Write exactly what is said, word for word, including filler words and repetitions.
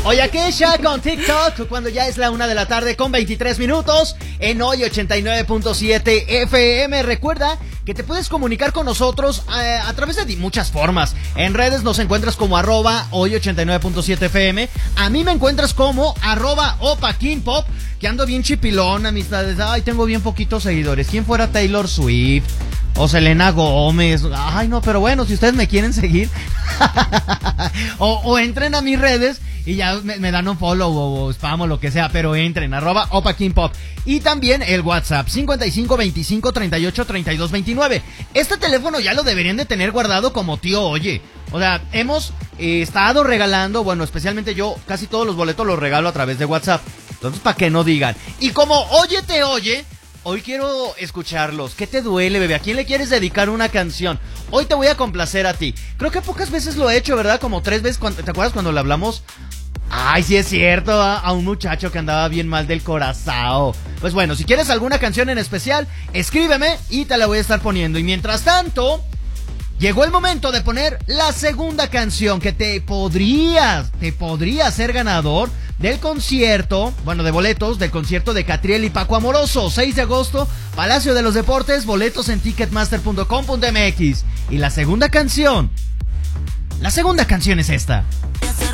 Oye, Kesha con TikTok cuando ya es la una de la tarde con veintitrés minutos en Hoy ochenta y nueve punto siete F M. Recuerda que te puedes comunicar con nosotros eh, a través de muchas formas. En redes nos encuentras como arroba Hoy ochenta y nueve punto siete F M. A mí me encuentras como arroba Opa King Pop, que ando bien chipilón, amistades. Ay, tengo bien poquitos seguidores. ¿Quién fuera Taylor Swift? O Selena Gómez. Ay, no, pero bueno, si ustedes me quieren seguir o, o entren a mis redes y ya me, me dan un follow o, o spam o lo que sea, pero entren, arroba Opa King Pop. Y también el WhatsApp, cincuenta y cinco, veinticinco, treinta y ocho, treinta y dos, veintinueve. Este teléfono ya lo deberían de tener guardado como tío Oye. O sea, hemos eh, estado regalando, bueno, especialmente yo, casi todos los boletos los regalo a través de WhatsApp. Entonces, para que no digan. Y como Oye te oye, hoy quiero escucharlos. ¿Qué te duele, bebé? ¿A quién le quieres dedicar una canción? Hoy te voy a complacer a ti. Creo que pocas veces lo he hecho, ¿verdad? Como tres veces. Cuando, ¿te acuerdas cuando le hablamos? Ay, sí es cierto, a, a un muchacho que andaba bien mal del corazón. Pues bueno, si quieres alguna canción en especial, escríbeme y te la voy a estar poniendo. Y mientras tanto, llegó el momento de poner la segunda canción que te podría, te podría ser ganador del concierto, bueno, de boletos, del concierto de Catriel y Paco Amoroso, seis de agosto, Palacio de los Deportes, boletos en ticketmaster punto com punto m x. Y la segunda canción, la segunda canción es esta.